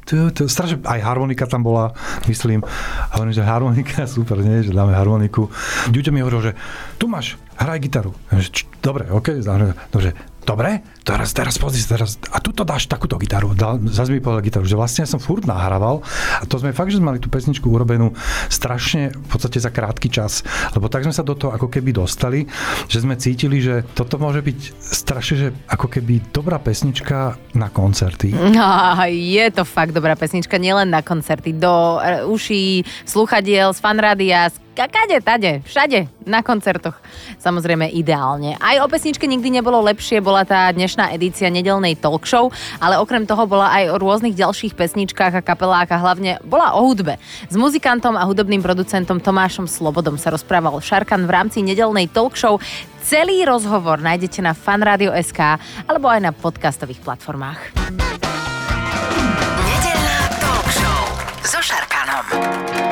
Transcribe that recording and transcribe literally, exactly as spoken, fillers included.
tu, tu, strašne, aj harmonika tam bola, myslím. A hovorím, že harmonika, super, nie, že dáme harmoniku. Ďuďo mi hovoril, že tu máš, hraj gitaru. Dobre, okej, okay, dobre. Dobre, teraz, teraz pozri sa, teraz, a tu to dáš takúto gitaru. Zase mi povedal gitaru, že vlastne ja som furt nahrával a to sme fakt, že sme mali tú pesničku urobenú strašne v podstate za krátky čas, lebo tak sme sa do toho ako keby dostali, že sme cítili, že toto môže byť strašne, že ako keby dobrá pesnička na koncerty. No, je to fakt dobrá pesnička, nielen na koncerty, do uší, slúchadiel, z fanrádia, kade, tade, všade, na koncertoch. Samozrejme ideálne. Aj o pesničke nikdy nebolo lepšie, bola tá dnešná edícia nedeľnej talk show, ale okrem toho bola aj o rôznych ďalších pesničkách a kapelách a hlavne bola o hudbe. S muzikantom a hudobným producentom Tomášom Slobodom sa rozprával Šarkan v rámci nedeľnej talk show. Celý rozhovor nájdete na fanradio bodka es ká alebo aj na podcastových platformách. Nedeľná talk show so Šarkanom.